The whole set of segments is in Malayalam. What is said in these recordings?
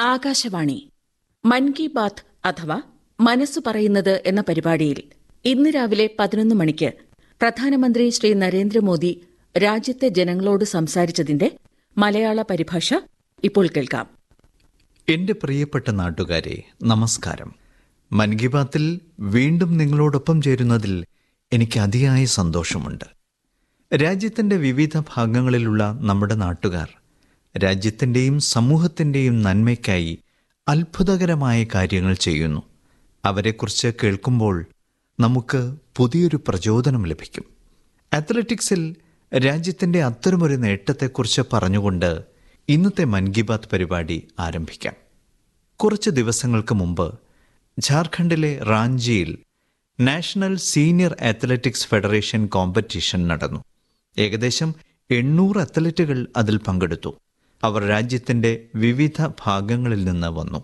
ആകാശവാണി മൻ കി ബാത്ത് അഥവാ മനസ്സു പറയുന്നത് എന്ന പരിപാടിയിൽ ഇന്ന് രാവിലെ 11 മണിക്ക് പ്രധാനമന്ത്രി ശ്രീ നരേന്ദ്രമോദി രാജ്യത്തെ ജനങ്ങളോട് സംസാരിച്ചതിന്റെ മലയാള പരിഭാഷ ഇപ്പോൾ കേൾക്കാം. എന്റെ പ്രിയപ്പെട്ട നാട്ടുകാരെ, നമസ്കാരം. മൻ കി ബാത്തിൽ വീണ്ടും നിങ്ങളോടൊപ്പം ചേരുന്നതിൽ എനിക്ക് അതിയായ സന്തോഷമുണ്ട്. രാജ്യത്തിന്റെ വിവിധ ഭാഗങ്ങളിലുള്ള നമ്മുടെ നാട്ടുകാർ രാജ്യത്തിന്റെയും സമൂഹത്തിന്റെയും നന്മയ്ക്കായി അത്ഭുതകരമായ കാര്യങ്ങൾ ചെയ്യുന്നു. അവരെക്കുറിച്ച് കേൾക്കുമ്പോൾ നമുക്ക് പുതിയൊരു പ്രചോദനം ലഭിക്കും. അത്ലറ്റിക്സിൽ രാജ്യത്തിന്റെ അത്തരമൊരു നേട്ടത്തെക്കുറിച്ച് പറഞ്ഞുകൊണ്ട് ഇന്നത്തെ മൻ കി ബാത്ത് പരിപാടി ആരംഭിക്കാം. കുറച്ച് ദിവസങ്ങൾക്ക് മുമ്പ് ഝാർഖണ്ഡിലെ റാഞ്ചിയിൽ national senior athletics federation competition നടന്നു. ഏകദേശം 800 അത്ലറ്റുകൾ അതിൽ പങ്കെടുത്തു. അവർ രാജ്യത്തിന്റെ വിവിധ ഭാഗങ്ങളിൽ നിന്ന് വന്നു.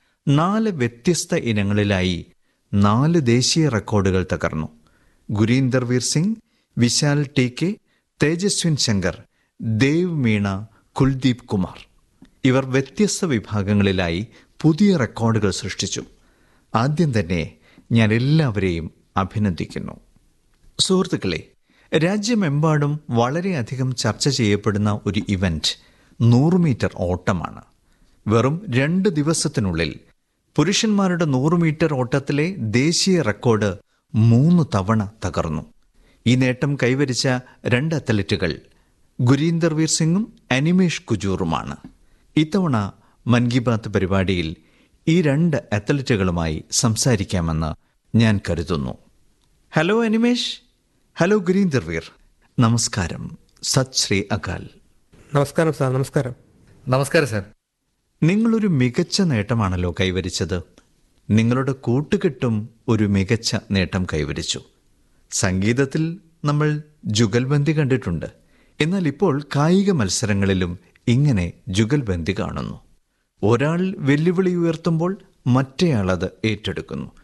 4 വ്യത്യസ്ത ഇനങ്ങളിലായി 4 ദേശീയ റെക്കോർഡുകൾ തകർന്നു. ഗുരീന്ദർ വീർ സിംഗ്, വിശാൽ ടി.കെ, തേജസ്വിൻ ശങ്കർ, ദേവ് മീണ, കുൽദീപ് കുമാർ ഇവർ വ്യത്യസ്ത വിഭാഗങ്ങളിലായി പുതിയ റെക്കോർഡുകൾ സൃഷ്ടിച്ചു. ആദ്യം തന്നെ ഞാൻ എല്ലാവരെയും അഭിനന്ദിക്കുന്നു. സുഹൃത്തുക്കളെ, രാജ്യമെമ്പാടും വളരെയധികം ചർച്ച ചെയ്യപ്പെടുന്ന ഒരു ഇവന്റ് 100 മീറ്റർ ഓട്ടമാണ്. വെറും 2 ദിവസത്തിനുള്ളിൽ പുരുഷന്മാരുടെ 100 മീറ്റർ ഓട്ടത്തിലെ ദേശീയ റെക്കോർഡ് 3 തവണ തകർന്നു. ഈ നേട്ടം കൈവരിച്ച 2 അത്ലറ്റുകൾ ഗുരീന്ദർ വീർ സിംഗും അനിമേഷ് കുജൂറുമാണ്. ഇത്തവണ മൻ കി ബാത്ത് പരിപാടിയിൽ ഈ 2 അത്ലറ്റുകളുമായി സംസാരിക്കാമെന്ന് ഞാൻ കരുതുന്നു. ഹലോ അനിമേഷ്, ഹലോ ഗുരീന്ദർ വീർ, നമസ്കാരം. സത് ശ്രീ അകാൽ. നമസ്കാരം സാർ. നമസ്കാരം സാർ. നിങ്ങളൊരു മികച്ച നേട്ടമാണല്ലോ കൈവരിച്ചത്. നിങ്ങളുടെ കൂട്ടുകെട്ടും ഒരു മികച്ച നേട്ടം കൈവരിച്ചു. സംഗീതത്തിൽ നമ്മൾ ജുഗൽബന്ദി കണ്ടിട്ടുണ്ട്. എന്നാൽ ഇപ്പോൾ കായിക മത്സരങ്ങളിലും ഇങ്ങനെ ജുഗൽബന്ദി കാണുന്നു. ഒരാൾ വെല്ലുവിളി ഉയർത്തുമ്പോൾ മറ്റേയാൾ അത് ഏറ്റെടുക്കുന്നു.